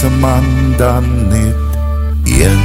is 'n man dan net een.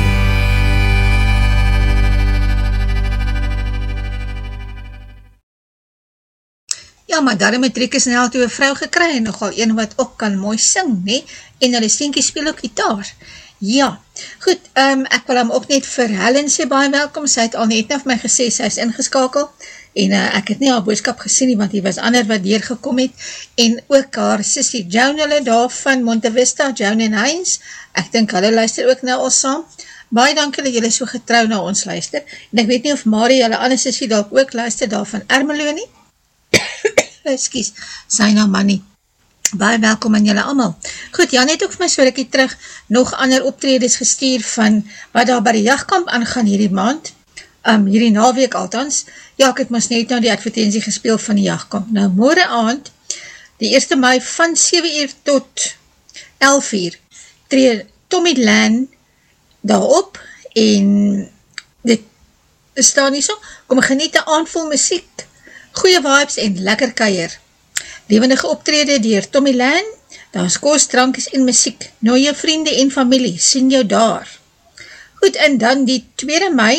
Ja, maar daarom het Rieke snel toe 'n vrou gekry en nogal een wat ook kan mooi sing, nee? En hulle seentjie speel ook gitaar. Ja, goed, ek wil hom ook net vir Helen sê baie welkom, sy het al net vir my gesê, sy is ingeskakel, en ek het nie haar boodskap gesien nie, want die was ander wat deurgekom het, en ook haar sissie Joan, hulle daar van Monte Vista, Joan en Heinz, ek dink hulle luister ook nou al saam, baie dankie dat julle so getrou na ons luister, en ek weet nie of Marie, julle ander sissie dalk ook luister daar van Ermelo nie, excuse, sy nou man nie, baie welkom aan julle allemaal. Goed, Jan het ook vir my so rukkie terug nog ander optredes gestuur van wat daar by die jagkamp aangaan hierdie maand, hierdie naweek althans. Ja, ek het mos net nou die advertentie gespeel van die jagkamp. Nou, môre aand, die 1 Mei van 7 uur tot 11 uur, tree Tommy Lan daarop en dit staan nie so, kom geniet 'n aand vol musiek, goeie vibes en lekker kuier. Lewendige optrede deur Tommy Lan, daar is kos, drankies en musiek, nou jou vriende en familie, sien jou daar. Goed, en dan die 2 Mei,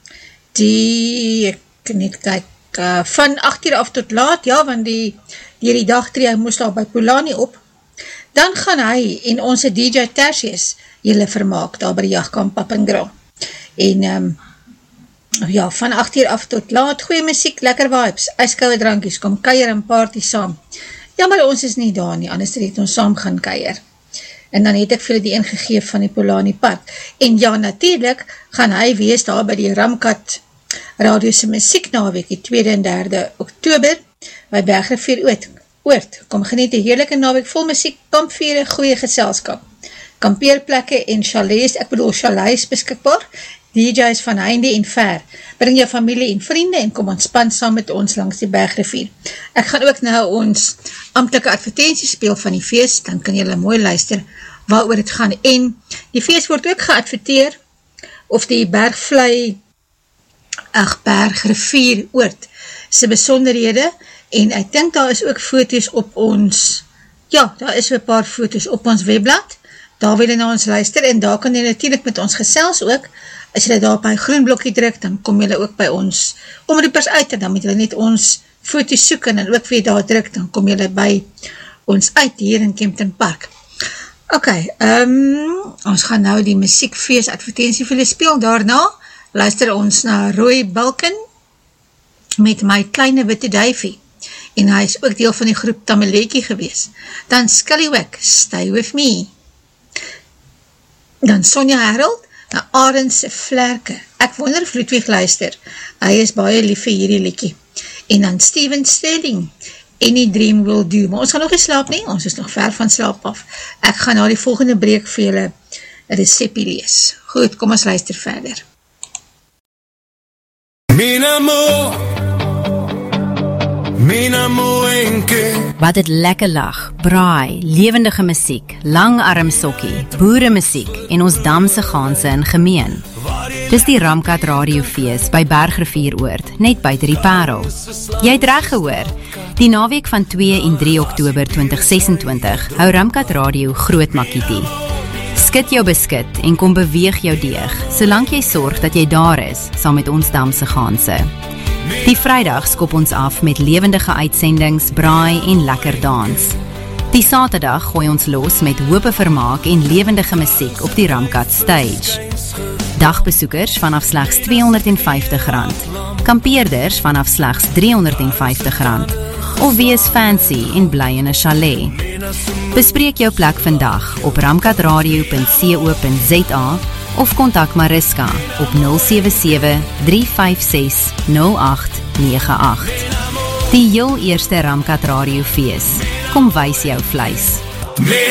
ek net kyk, van 8 uur af tot laat, ja, want die dag tree, hy moes daar by Polani op, dan gaan hy en onze DJ Tertius julle vermaak, daar by die jagkamp Papingra. En, ja, van 8 uur af tot laat, goeie muziek, lekker vibes, ijskouwe drankies, kom kuier en party saam. Ja, maar ons is nie daar nie, anders het ons saam gaan kuier. En dan het ek vir die ingegeef van die Polani pad. En ja, natuurlijk gaan hy wees daar by die Ramkat Radiose Muziek naweek, die 2 en 3 Oktober, by Bergrivier Oord. Kom geniet die heerlijke naweek vol muziek, kampvure, goeie geselskap. Kampeerplekke en chalets, ek bedoel chalets beskikbaar, DJ's van heinde en ver, bring jou familie en vriende en kom ontspan saam met ons langs die Bergrivier. Ek gaan ook nou ons amptelike advertentie speel van die feest, dan kan julle mooi luister waaroor het gaan. En die feest word ook geadverteer, of die Bergrivier Oord, sy besonderhede, en ek dink daar is ook foto's op ons, ja, daar is 'n paar foto's op ons webblad, daar wil jy na ons luister, en daar kan jy natuurlijk met ons gesels ook, as jy daar op my groen blokkie druk, dan kom jy ook by ons omroepers uit, en dan moet jy net ons foto's soek, en dan ook weer daar druk, dan kom jy by ons uit, hier in Kempton Park. Ok, ons gaan nou die musiekfeest advertentie vir julle speel, daarna luister ons na Roy Balken, met My Kleine Witte Duifie, en hy is ook deel van die groep Tamalekie gewees. Dan Skillywag, Stay With Me. Dan Sonja Harold, na Arendse Vlerke. Ek wonder of Ludwig luister. Hy is baie lief vir hierdie liedjie. En dan Steven Stelling, Any Dream Will Do. Maar ons gaan nog nie slaap nie, ons is nog ver van slaap af. Ek gaan na die volgende breek vir julle resepie lees. Goed, kom ons luister verder. Wat het lekker lag, braai, lewendige musiek, lang armsokkie, boeremusiek en ons damse ganse in gemeen. Dis die Ramkat Radiofees by Bergrivier Oord, net buite die Parel. Jy het reg gehoor, die naweek van 2 en 3 Oktober 2026 hou Ramkat Radio groot makkie. Skit jou beskit en kom beweeg jou deeg, solank jy sorg dat jy daar is, saam met ons damse ganse. Die Vrydag skop ons af met lewendige uitsendings, braai en lekker dans. Die Saterdag gooi ons los met hope vermaak en lewendige musiek op die Ramkat Stage. Dagbesoekers vanaf slegs R250, kampeerders vanaf slegs R350, of wees fancy en bly in 'n chalet. Bespreek jou plek vandag op ramkatradio.co.za of kontak Mariska op 077-356-0898. Die heel eerste Ramkat Radiofees. Kom wys jou vleis.